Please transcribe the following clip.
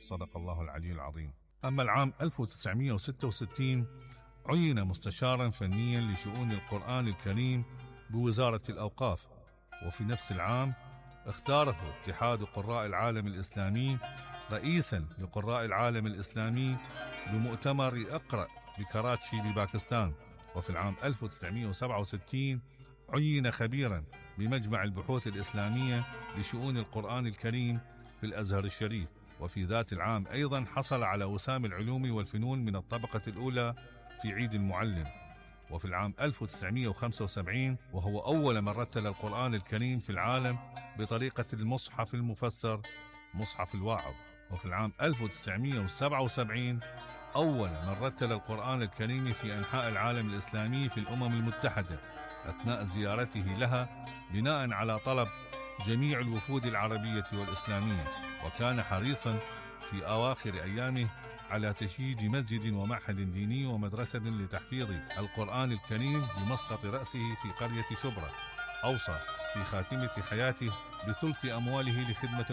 صدق الله العلي العظيم. أما العام 1966 عين مستشارا فنيا لشؤون القرآن الكريم بوزارة الأوقاف، وفي نفس العام اختاره اتحاد قراء العالم الإسلامي رئيسا لقراء العالم الإسلامي بمؤتمر اقرأ بكراتشي بباكستان. وفي العام 1967 عين خبيرا بمجمع البحوث الإسلامية لشؤون القرآن الكريم في الأزهر الشريف. وفي ذات العام أيضا حصل على وسام العلوم والفنون من الطبقة الأولى في عيد المعلم. وفي العام 1975 وهو أول من رتل القرآن الكريم في العالم بطريقة المصحف المفسر مصحف الواعظ. وفي العام 1977 أول من رتل القرآن الكريم في أنحاء العالم الإسلامي في الأمم المتحدة أثناء زيارته لها بناء على طلب جميع الوفود العربية والإسلامية. وكان حريصا في أواخر أيامه على تشييد مسجد ومعهد ديني ومدرسة لتحفيظ القرآن الكريم بمسقط رأسه في قرية شبرا. أوصى في خاتمة حياته بثلث أمواله لخدمة